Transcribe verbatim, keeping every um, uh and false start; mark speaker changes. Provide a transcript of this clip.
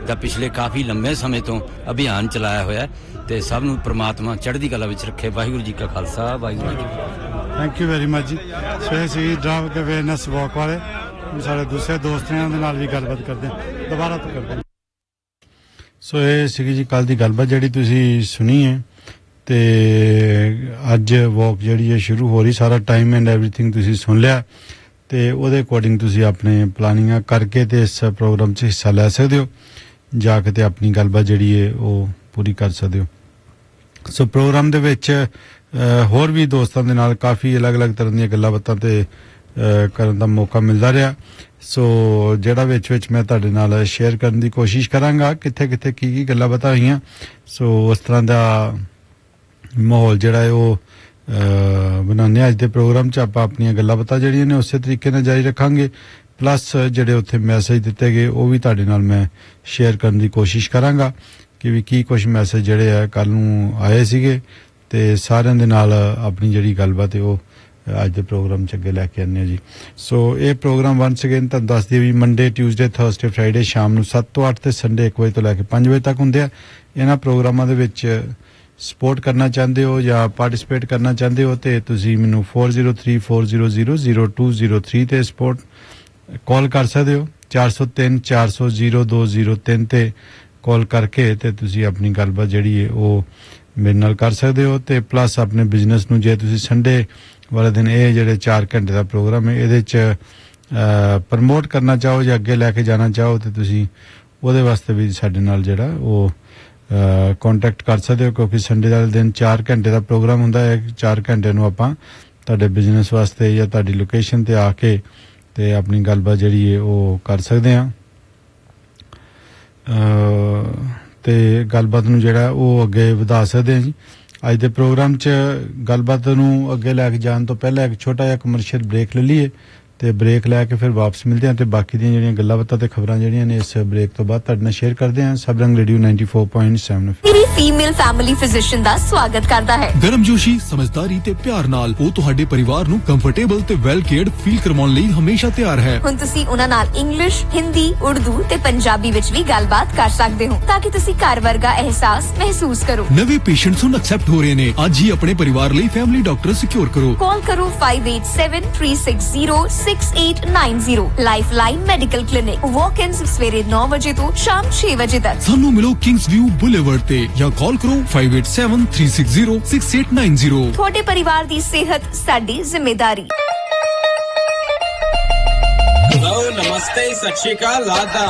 Speaker 1: ਦਾ ਪਿਛਲੇ ਕਾਫੀ ਲੰਬੇ ਸਮੇਂ ਤੋਂ ਅਭਿਆਨ ਚਲਾਇਆ ਹੋਇਆ ਤੇ ਸਭ ਨੂੰ ਪ੍ਰਮਾਤਮਾ ਚੜ੍ਹਦੀ ਕਲਾ ਵਿੱਚ ਰੱਖੇ। ਵਾਹਿਗੁਰੂ ਜੀ ਕਾ ਖਾਲਸਾ, ਵਾਹਿਗੁਰੂ ਜੀ ਕੀ ਫਤਿਹ।
Speaker 2: ਥੈਂਕ ਯੂ ਵੈਰੀ ਮਚ ਜੀ। ਸੋ ਇਹ ਸੀ ਡਰਾਈਵ ਅਵੇਅਰਨੈਸ ਵਾਕ ਵਾਲੇ ਸਾਡੇ ਦੂਸਰੇ ਦੋਸਤ ਨੇ, ਉਹਨਾਂ ਦੇ ਨਾਲ ਵੀ ਗੱਲਬਾਤ ਕਰਦੇ ਹਾਂ, ਦੁਬਾਰਾ ਤੋਂ ਕਰਦੇ ਹਾਂ। ਸੋ ਇਹ ਸੀਗੀ ਜੀ ਕੱਲ੍ਹ ਦੀ ਗੱਲਬਾਤ ਜਿਹੜੀ ਤੁਸੀਂ ਸੁਣੀ ਹੈ ਤੇ ਅੱਜ ਵਾਕ ਜਿਹੜੀ ਹੈ ਸ਼ੁਰੂ ਹੋ ਰਹੀ। ਸਾਰਾ ਟਾਈਮ ਐਂਡ ਐਵਰੀਥਿੰਗ ਤੁਸੀਂ ਸੁਣ ਲਿਆ ਤੇ ਉਹਦੇ ਅਕੋਰਡਿੰਗ ਤੁਸੀਂ ਆਪਣੇ ਪਲਾਨਿੰਗਾਂ ਕਰਕੇ ਤੇ ਇਸ ਪ੍ਰੋਗਰਾਮ 'ਚ ਹਿੱਸਾ ਲੈ ਸਕਦੇ ਹੋ, ਜਾ ਕੇ ਤੇ ਆਪਣੀ ਗੱਲਬਾਤ ਜਿਹੜੀ ਹੈ ਉਹ ਪੂਰੀ ਕਰ ਸਕਦੇ ਹੋ। ਸੋ ਪ੍ਰੋਗਰਾਮ ਦੇ ਵਿੱਚ ਹੋਰ ਵੀ ਦੋਸਤਾਂ ਦੇ ਨਾਲ ਕਾਫੀ ਅਲੱਗ-ਅਲੱਗ ਤਰ੍ਹਾਂ ਦੀਆਂ ਗੱਲਾਂ ਬਾਤਾਂ ਤੇ ਕਰਨ ਦਾ ਮੌਕਾ ਮਿਲਦਾ ਰਿਹਾ। ਸੋ ਜਿਹੜਾ ਵਿੱਚ ਵਿੱਚ ਮੈਂ ਤੁਹਾਡੇ ਨਾਲ ਸ਼ੇਅਰ ਕਰਨ ਦੀ ਕੋਸ਼ਿਸ਼ ਕਰਾਂਗਾ ਕਿੱਥੇ ਕਿੱਥੇ ਕੀ ਕੀ ਗੱਲਾਂ ਬਾਤਾਂ ਹੋਈਆਂ। ਸੋ ਉਸ ਤਰ੍ਹਾਂ ਦਾ ਮਾਹੌਲ ਜਿਹੜਾ ਹੈ ਉਹ ਬਣਾਉਂਦੇ ਅੱਜ ਦੇ ਪ੍ਰੋਗਰਾਮ 'ਚ। ਆਪਾਂ ਆਪਣੀਆਂ ਗੱਲਾਂ ਬਾਤਾਂ ਜਿਹੜੀਆਂ ਨੇ ਉਸੇ ਤਰੀਕੇ ਨਾਲ ਜਾਰੀ ਰੱਖਾਂਗੇ, ਪਲੱਸ ਜਿਹੜੇ ਉੱਥੇ ਮੈਸੇਜ ਦਿੱਤੇ ਗਏ ਉਹ ਵੀ ਤੁਹਾਡੇ ਨਾਲ ਮੈਂ ਸ਼ੇਅਰ ਕਰਨ ਦੀ ਕੋਸ਼ਿਸ਼ ਕਰਾਂਗਾ ਕਿ ਵੀ ਕੀ ਕੁਛ ਮੈਸੇਜ ਜਿਹੜੇ ਆ ਕੱਲ੍ਹ ਨੂੰ ਆਏ ਸੀਗੇ ਤੇ ਸਾਰਿਆਂ ਦੇ ਨਾਲ ਆਪਣੀ ਜਿਹੜੀ ਗੱਲਬਾਤ ਹੈ ਉਹ ਅੱਜ ਦੇ ਪ੍ਰੋਗਰਾਮ 'ਚ ਅੱਗੇ ਲੈ ਕੇ ਆਉਂਦੇ ਹਾਂ ਜੀ। ਸੋ ਇਹ ਪ੍ਰੋਗਰਾਮ ਵਨਸ ਅਗੇਨ ਤੁਹਾਨੂੰ ਦੱਸ ਦਈਏ ਵੀ ਮੰਡੇ, ਟਿਊਜ਼ਡੇ, ਥਰਸਡੇ, ਫਰਾਈਡੇ ਸ਼ਾਮ ਨੂੰ ਸੱਤ ਤੋਂ ਅੱਠ ਤੇ ਸੰਡੇ ਇੱਕ ਵਜੇ ਤੋਂ ਲੈ ਕੇ ਪੰਜ ਵਜੇ ਤੱਕ ਹੁੰਦੇ ਆ। ਇਹਨਾਂ ਪ੍ਰੋਗਰਾਮਾਂ ਦੇ ਵਿੱਚ ਸਪੋਰਟ ਕਰਨਾ ਚਾਹੁੰਦੇ ਹੋ ਜਾਂ ਪਾਰਟਿਸਿਪੇਟ ਕਰਨਾ ਚਾਹੁੰਦੇ ਹੋ ਤੇ ਤੁਸੀਂ ਮੈਨੂੰ four zero three four zero zero zero two zero three ਤੇ ਸਪੋਰਟ ਕਾਲ ਕਰ ਸਕਦੇ ਹੋ। ਚਾਰ ਸੌ ਤਿੰਨ ਚਾਰ ਸੌ ਜ਼ੀਰੋ ਦੋ ਜ਼ੀਰੋ ਤਿੰਨ ਤੇ ਕਾਲ ਕਰਕੇ ਤੇ ਤੁਸੀਂ ਆਪਣੀ ਗੱਲਬਾਤ ਜਿਹੜੀ ਹੈ ਉਹ ਮੇਰੇ ਨਾਲ ਕਰ ਸਕਦੇ ਹੋ। ਤੇ ਪਲੱਸ ਆਪਣੇ ਬਿਜ਼ਨਸ ਨੂੰ ਜੇ ਤੁਸੀਂ ਸੰਡੇ ਵਾਲੇ ਦਿਨ ਇਹ ਜਿਹੜੇ ਚਾਰ ਘੰਟੇ ਦਾ ਪ੍ਰੋਗਰਾਮ ਹੈ ਇਹਦੇ 'ਚ ਪ੍ਰਮੋਟ ਕਰਨਾ ਚਾਹੋ ਜਾਂ ਅੱਗੇ ਲੈ ਕੇ ਜਾਣਾ ਚਾਹੋ ਤੇ ਤੁਸੀਂ ਉਹਦੇ ਵਾਸਤੇ ਵੀ ਸਾਡੇ ਨਾਲ ਜਿਹੜਾ ਉਹ ਕੰਟੈਕਟ ਕਰ ਸਕਦੇ ਹੋ, ਕਿਉਂਕਿ ਸੰਡੇ ਵਾਲੇ ਦਿਨ ਚਾਰ ਘੰਟੇ ਦਾ ਪ੍ਰੋਗਰਾਮ ਹੁੰਦਾ ਹੈ। ਚਾਰ ਘੰਟੇ ਨੂੰ ਆਪਾਂ ਤੁਹਾਡੇ ਬਿਜ਼ਨਸ ਵਾਸਤੇ ਜਾਂ ਤੁਹਾਡੀ ਲੋਕੇਸ਼ਨ ਤੇ ਆ ਕੇ ਤੇ ਆਪਣੀ ਗੱਲਬਾਤ ਜਿਹੜੀ ਹੈ ਉਹ ਕਰ ਸਕਦੇ ਹਾਂ ਤੇ ਗੱਲਬਾਤ ਨੂੰ ਜਿਹੜਾ ਉਹ ਅੱਗੇ ਵਧਾ ਸਕਦੇ ਹਾਂ ਜੀ। ਅੱਜ ਦੇ ਪ੍ਰੋਗਰਾਮ 'ਚ ਗੱਲਬਾਤ ਨੂੰ ਅੱਗੇ ਲੈ ਕੇ ਜਾਣ ਤੋਂ ਪਹਿਲਾਂ ਇੱਕ ਛੋਟਾ ਜਿਹਾ ਕਮਰਸ਼ੀਅਲ ਬ੍ਰੇਕ ਲੈ ਲਈਏ ਤੇ ਬ੍ਰੇਕ ਲੈ ਕੇ ਫਿਰ ਵਾਪਸ ਮਿਲਦੇ ਹਾਂ ਤੇ ਬਾਕੀ ਦੀਆਂ ਜਿਹੜੀਆਂ ਗੱਲਾਂ ਬਾਤਾਂ ਤੇ ਖਬਰਾਂ ਜਿਹੜੀਆਂ ਨੇ ਇਸ ਬ੍ਰੇਕ ਤੋਂ ਬਾਅਦ ਤੁਹਾਡੇ ਨਾਲ ਸ਼ੇਅਰ ਕਰਦੇ ਹਾਂ। ਸਬਰੰਗ radio ninety four point seven
Speaker 3: ਮੇਰੀ ਫੀਮੇਲ ਫੈਮਿਲੀ ਫਿਜ਼ੀਸ਼ੀਅਨ ਦਾ ਸਵਾਗਤ ਕਰਦਾ ਹੈ।
Speaker 4: ਗਰਮਜੋਸ਼ੀ, ਸਮਝਦਾਰੀ ਤੇ ਪਿਆਰ ਨਾਲ ਉਹ ਤੁਹਾਡੇ ਪਰਿਵਾਰ ਨੂੰ ਕੰਫਰਟੇਬਲ ਤੇ ਵੈਲ ਕੇਅਰਡ ਫੀਲ ਕਰਵਾਉਣ ਲਈ ਹਮੇਸ਼ਾ ਤਿਆਰ ਹੈ।
Speaker 3: ਹੁਣ ਤੁਸੀਂ ਉਹਨਾਂ ਨਾਲ ਇੰਗਲਿਸ਼, ਹਿੰਦੀ, ਉਰਦੂ ਤੇ ਪੰਜਾਬੀ ਵਿੱਚ ਵੀ ਗੱਲਬਾਤ ਕਰ ਸਕਦੇ ਹੋ ਤਾਂ ਕਿ ਤੁਸੀਂ ਘਰ ਵਰਗਾ ਅਹਿਸਾਸ ਮਹਿਸੂਸ ਕਰੋ।
Speaker 4: ਨਵੇਂ ਪੇਸ਼ੈਂਟਸ ਹੁਣ ਐਕਸੈਪਟ ਹੋ ਰਹੇ ਨੇ। ਅੱਜ ਹੀ ਆਪਣੇ ਪਰਿਵਾਰ ਲਈ ਫੈਮਿਲੀ ਡਾਕਟਰ ਸਿਕਿਉਰ ਕਰੋ।
Speaker 3: ਕਾਲ ਕਰੋ five eight seven three six zero six eight nine zero। Lifeline medical clinic, ਵਾਕ-ਇਨਸ ਸਵੇਰੇ ਨੌ ਵਜੇ ਤੋਂ ਸ਼ਾਮ ਛੇ ਵਜੇ ਤੱਕ।
Speaker 4: ਸਾਨੂੰ ਮਿਲੋ ਕਿੰਗਸ ਵਿਊ ਬੁਲੇਵਰਡ ਤੇ ਜਾਂ ਕਾਲ ਕਰੋ five eight seven three six zero six eight nine zero।
Speaker 3: ਤੁਹਾਡੇ ਪਰਿਵਾਰ ਦੀ ਸਿਹਤ ਸਾਡੀ ਜ਼ਿੰਮੇਵਾਰੀ।
Speaker 5: ਨਮਸਤੇ, ਸਤਿ ਸ਼੍ਰੀ ਅਕਾਲ, ਲਾਦਾ